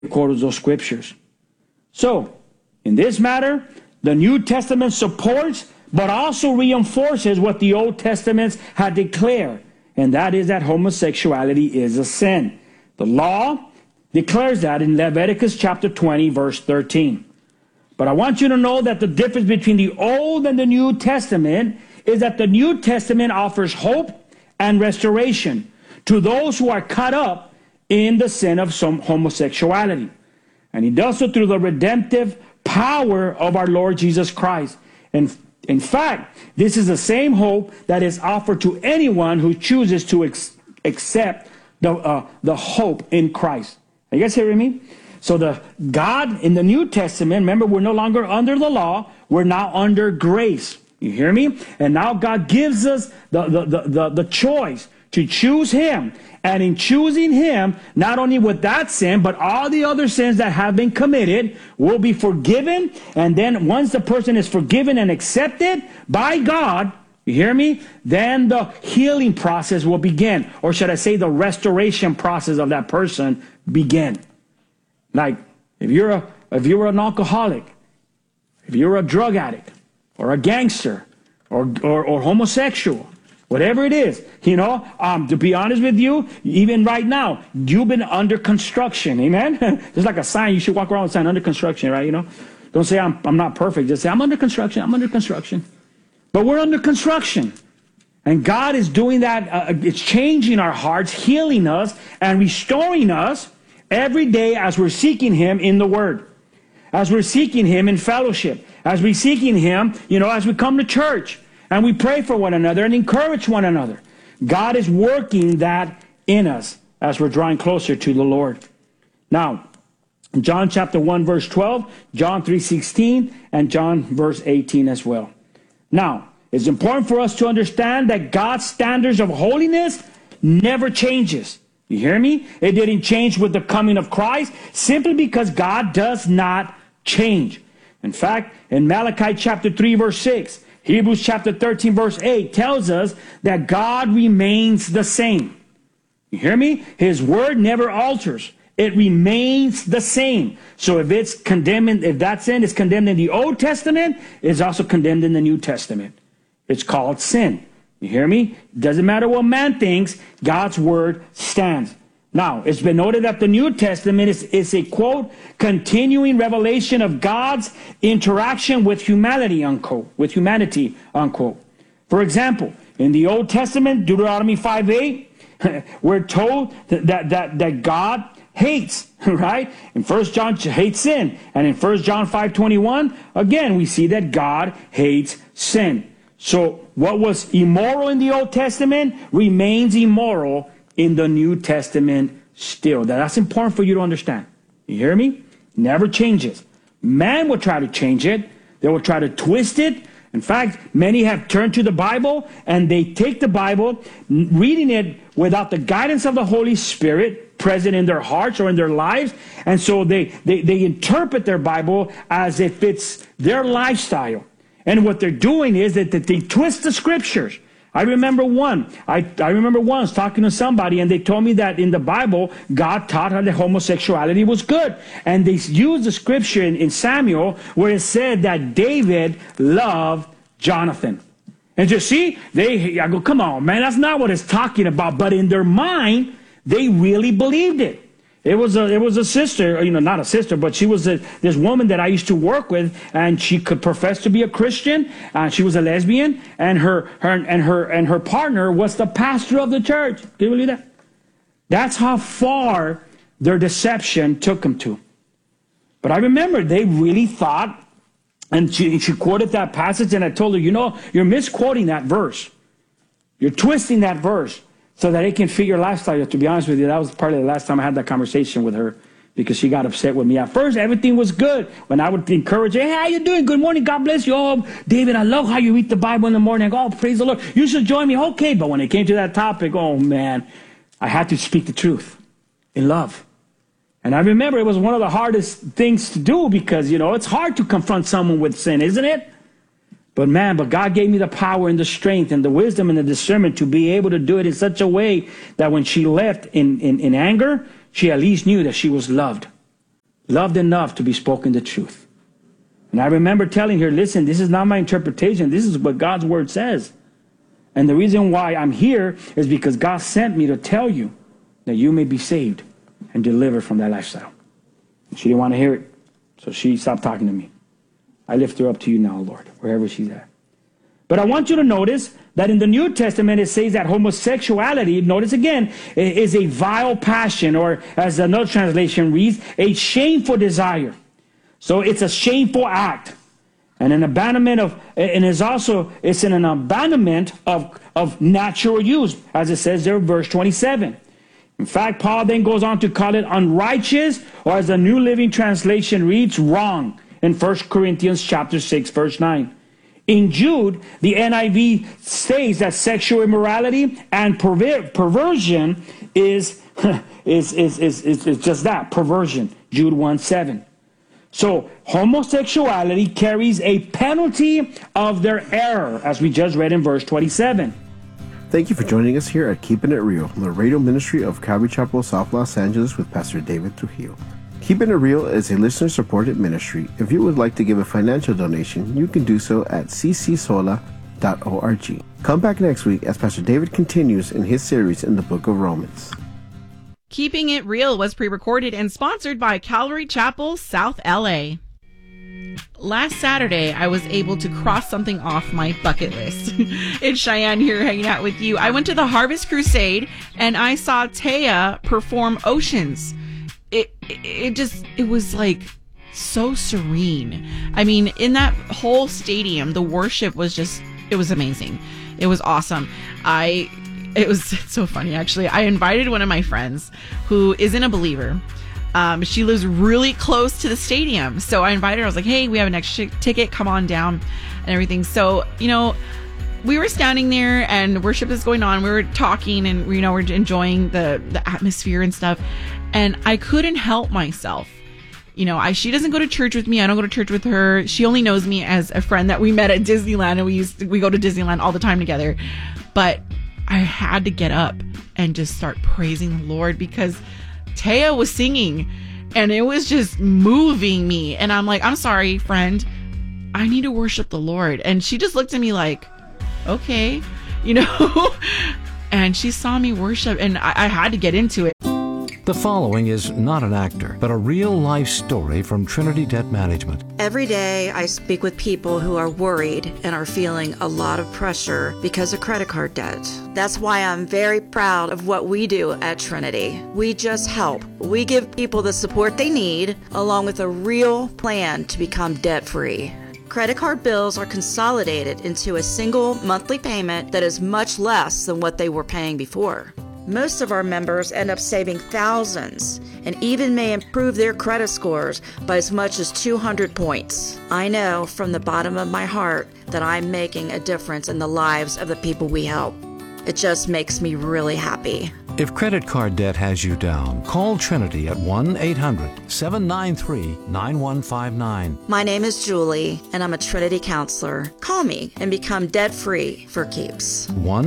quotes those scriptures. So, in this matter, the New Testament supports but also reinforces what the Old Testament had declared, and that is that homosexuality is a sin. The law declares that in Leviticus chapter 20, verse 13. But I want you to know that the difference between the Old and the New Testament is that the New Testament offers hope and restoration to those who are caught up in the sin of some homosexuality. And he does so through the redemptive power of our Lord Jesus Christ. And in fact, this is the same hope that is offered to anyone who chooses to accept the hope in Christ. Are you guys hearing me? So the God in the New Testament, remember, we're no longer under the law. We're now under grace. You hear me? And now God gives us the choice to choose him. And in choosing him, not only with that sin, but all the other sins that have been committed will be forgiven. And then once the person is forgiven and accepted by God, you hear me? Then the healing process will begin. Or should I say the restoration process of that person begin. Like if you're an alcoholic, if you're a drug addict, or a gangster, or homosexual, whatever it is, to be honest with you, even right now, you've been under construction, amen? There's like a sign, you should walk around with a sign, under construction, right? Don't say I'm not perfect, just say I'm under construction, I'm under construction. But we're under construction. And God is doing that, it's changing our hearts, healing us, and restoring us every day as we're seeking him in the Word, as we're seeking him in fellowship, as we're seeking him, as we come to church and we pray for one another and encourage one another. God is working that in us as we're drawing closer to the Lord. Now, John chapter 1, verse 12, John 3:16, and John verse 18 as well. Now, it's important for us to understand that God's standards of holiness never changes. You hear me? It didn't change with the coming of Christ simply because God does not change. In fact, in Malachi chapter 3 verse 6, Hebrews chapter 13 verse 8 tells us that God remains the same. You hear me? His word never alters. It remains the same. So if that sin is condemned in the Old Testament, it's also condemned in the New Testament. It's called sin. You hear me? Doesn't matter what man thinks, God's word stands. Now, it's been noted that the New Testament is a, quote, continuing revelation of God's interaction with humanity, unquote, unquote. For example, in the Old Testament, Deuteronomy 5:8, we're told that God hates, right? In 1 John, hates sin. And in 1 John 5:21, again, we see that God hates sin. So what was immoral in the Old Testament remains immoral in the New Testament still. That's important for you to understand. You hear me? Never changes. Man will try to change it. They will try to twist it. In fact, many have turned to the Bible and they take the Bible, reading it without the guidance of the Holy Spirit present in their hearts or in their lives. And so they interpret their Bible as if it's their lifestyle. And what they're doing is that they twist the scriptures. I remember once talking to somebody and they told me that in the Bible, God taught how that homosexuality was good. And they used the scripture in Samuel where it said that David loved Jonathan. And you see, I go, come on, man, that's not what it's talking about. But in their mind, they really believed it. It was a sister, not a sister, but she was this woman that I used to work with, and she could profess to be a Christian. She was a lesbian, and her partner was the pastor of the church. Can you believe that? That's how far their deception took them to. But I remember they really thought, and she quoted that passage, and I told her, you're misquoting that verse. You're twisting that verse so that it can fit your lifestyle. To be honest with you, that was probably the last time I had that conversation with her because she got upset with me. At first, everything was good. When I would encourage her, hey, how you doing? Good morning. God bless you. Oh, David, I love how you read the Bible in the morning. I go, oh, praise the Lord. You should join me. Okay. But when it came to that topic, oh, man, I had to speak the truth in love. And I remember it was one of the hardest things to do because, it's hard to confront someone with sin, isn't it? But God gave me the power and the strength and the wisdom and the discernment to be able to do it in such a way that when she left in anger, she at least knew that she was loved. loved enough to be spoken the truth. And I remember telling her, listen, this is not my interpretation. This is what God's word says. And the reason why I'm here is because God sent me to tell you that you may be saved and delivered from that lifestyle. She didn't want to hear it, so she stopped talking to me. I lift her up to you now, Lord, wherever she's at. But I want you to notice that in the New Testament, it says that homosexuality, notice again, is a vile passion, or as another translation reads, a shameful desire. So it's a shameful act. And an abandonment of, and it's an abandonment of natural use, as it says there in verse 27. In fact, Paul then goes on to call it unrighteous, or as the New Living Translation reads, wrong, in 1 Corinthians chapter 6, verse 9. In Jude, the NIV states that sexual immorality and perversion is just that, perversion. Jude 1:7. So homosexuality carries a penalty of their error, as we just read in verse 27. Thank you for joining us here at Keeping It Real, the radio ministry of Calvary Chapel, South Los Angeles, with Pastor David Trujillo. Keeping It Real is a listener-supported ministry. If you would like to give a financial donation, you can do so at ccsola.org. Come back next week as Pastor David continues in his series in the book of Romans. Keeping It Real was pre-recorded and sponsored by Calvary Chapel, South LA. Last Saturday, I was able to cross something off my bucket list. It's Cheyenne here hanging out with you. I went to the Harvest Crusade and I saw Taya perform Oceans. It was like so serene. I mean, in that whole stadium, the worship was it was amazing. It was awesome. It's so funny, actually. I invited one of my friends who isn't a believer. She lives really close to the stadium. So I invited her. I was like, hey, we have an extra ticket. Come on down and everything. So, we were standing there and worship is going on. We were talking and, we're enjoying the atmosphere and stuff. And I couldn't help myself. She doesn't go to church with me. I don't go to church with her. She only knows me as a friend that we met at Disneyland, and we go to Disneyland all the time together. But I had to get up and just start praising the Lord because Taya was singing and it was just moving me. And I'm like, I'm sorry, friend. I need to worship the Lord. And she just looked at me like, okay, and she saw me worship and I had to get into it. The following is not an actor, but a real-life story from Trinity Debt Management. Every day I speak with people who are worried and are feeling a lot of pressure because of credit card debt. That's why I'm very proud of what we do at Trinity. We just help. We give people the support they need, along with a real plan to become debt-free. Credit card bills are consolidated into a single monthly payment that is much less than what they were paying before. Most of our members end up saving thousands and even may improve their credit scores by as much as 200 points. I know from the bottom of my heart that I'm making a difference in the lives of the people we help. It just makes me really happy. If credit card debt has you down, call Trinity at 1-800-793-9159. My name is Julie, and I'm a Trinity counselor. Call me and become debt-free for keeps.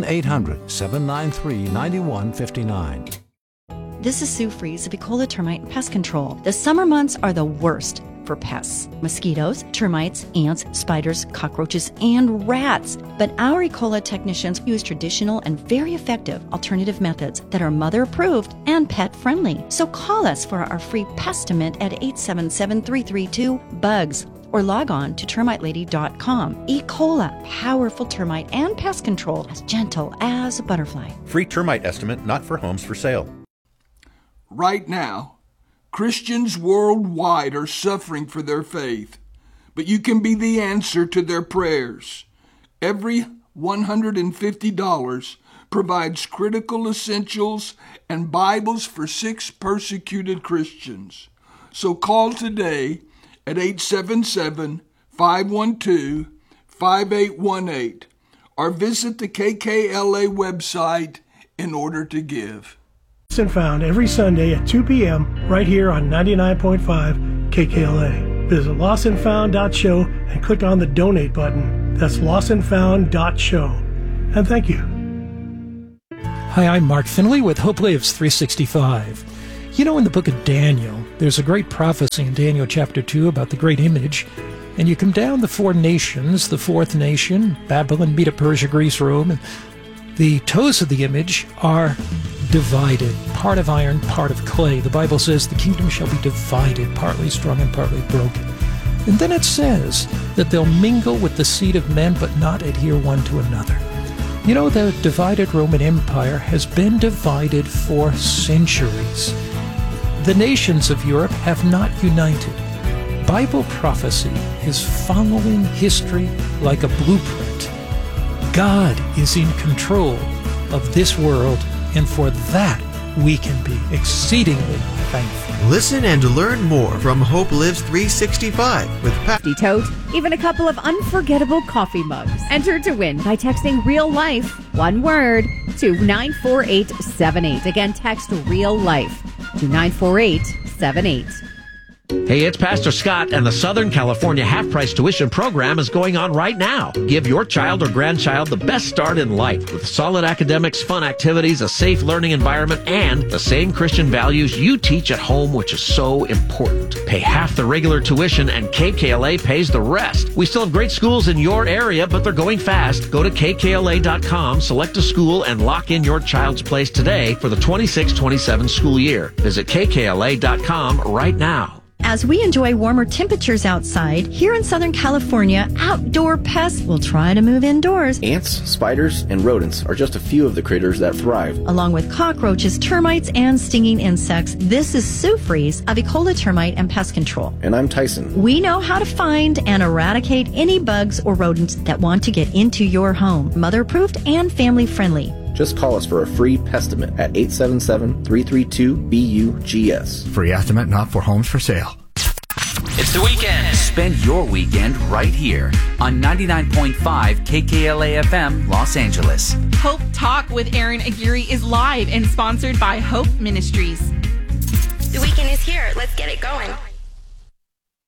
1-800-793-9159. This is Sue Fries of Ecola Termite and Pest Control. The summer months are the worst for pests. Mosquitoes, termites, ants, spiders, cockroaches, and rats. But our Ecola technicians use traditional and very effective alternative methods that are mother-approved and pet-friendly. So call us for our free Pestimate at 877-332-BUGS or log on to termitelady.com. Ecola, powerful termite and pest control, as gentle as a butterfly. Free termite estimate not for homes for sale. Right now, Christians worldwide are suffering for their faith, but you can be the answer to their prayers. Every $150 provides critical essentials and Bibles for 6 persecuted Christians. So call today at 877-512-5818 or visit the KKLA website in order to give. And found every Sunday at 2 p.m. right here on 99.5 KKLA. Visit lostandfound.show and click on the donate button. That's lostandfound.show. And thank you. Hi, I'm Mark Finley with Hope Lives 365. In the book of Daniel, There's a great prophecy in Daniel chapter 2 about the great image. And you come down the four nations, the fourth nation, Babylon, Medo, Persia, Greece, Rome, and the toes of the image are divided, part of iron, part of clay. The Bible says the kingdom shall be divided, partly strong and partly broken. And then it says that they'll mingle with the seed of men, but not adhere one to another. You know, the divided Roman Empire has been divided for centuries. The nations of Europe have not united. Bible prophecy is following history like a blueprint. God is in control of this world, and for that we can be exceedingly thankful. Listen and learn more from Hope Lives 365 with Pat. Tote, even a couple of unforgettable coffee mugs. Enter to win by texting real life, one word, to 94878. Again, text real life to 94878. Hey, it's Pastor Scott, and the Southern California half-price tuition program is going on right now. Give your child or grandchild the best start in life with solid academics, fun activities, a safe learning environment, and the same Christian values you teach at home, which is so important. Pay half the regular tuition, and KKLA pays the rest. We still have great schools in your area, but they're going fast. Go to kkla.com, select a school, and lock in your child's place today for the 26-27 school year. Visit kkla.com right now. As we enjoy warmer temperatures outside, here in Southern California, outdoor pests will try to move indoors. Ants, spiders, and rodents are just a few of the critters that thrive. Along with cockroaches, termites, and stinging insects, this is Sue Fries of Ecola Termite and Pest Control. And I'm Tyson. We know how to find and eradicate any bugs or rodents that want to get into your home. Mother-approved and family-friendly. Just call us for a free pestimate at 877-332-BUGS. Free estimate not for homes for sale. It's the weekend. Spend your weekend right here on 99.5 KKLA FM, Los Angeles. Hope Talk with Aaron Aguirre is live and sponsored by Hope Ministries. The weekend is here. Let's get it going.